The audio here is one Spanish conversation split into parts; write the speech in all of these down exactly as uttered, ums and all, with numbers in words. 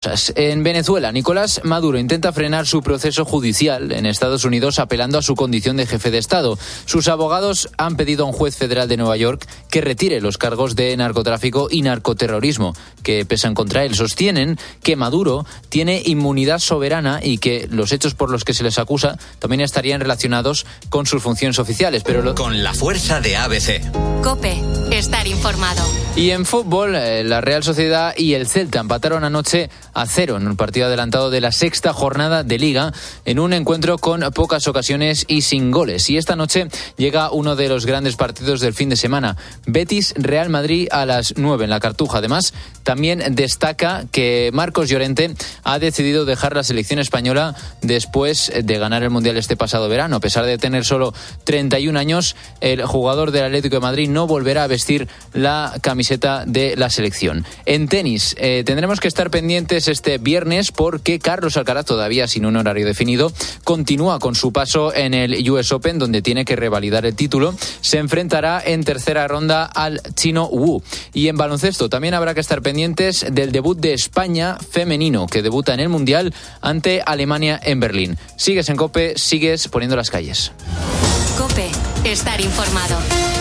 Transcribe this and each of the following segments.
cosas. En Venezuela, Nicolás Maduro intenta frenar su proceso judicial en Estados Unidos apelando a su condición de jefe de Estado. Sus abogados han pedido a un juez federal de Nueva York que retire los cargos de narcotráfico y narcoterrorismo que pesan contra él. Sostienen que Maduro tiene inmunidad soberana y que los hechos por los que se les acusa también estarían relacionados con sus funciones oficiales. Pero lo... Con la fuerza de A B C. COPE. Estar informado. Y en fútbol, eh, la Real Sociedad y el Celta empataron anoche a cero en un partido adelantado de la sexta jornada de Liga, en un encuentro con pocas ocasiones y sin goles. Y esta noche llega uno de los grandes partidos del fin de semana, Betis-Real Madrid a las nueve en la Cartuja. Además, también destaca que Marcos Llorente ha decidido dejar la selección española después de ganar el Mundial este pasado verano. A pesar de tener solo treinta y un años, el jugador del Atlético de Madrid no volverá a vestir la camiseta de la selección. En tenis, eh, tendremos que estar pendientes este viernes porque Carlos Alcaraz, todavía sin un horario definido, continúa con su paso en el U S Open, donde tiene que revalidar el título. Se enfrentará en tercera ronda al chino Wu. Y en baloncesto también habrá que estar pendientes del debut de España femenino, que debuta en el Mundial ante Alemania en Berlín. Sigues en COPE, sigues poniendo las calles. COPE. Estar informado.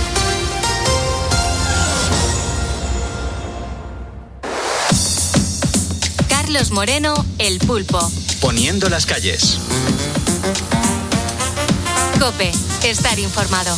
Carlos Moreno, El Pulpo. Poniendo las calles. COPE. Estar informado.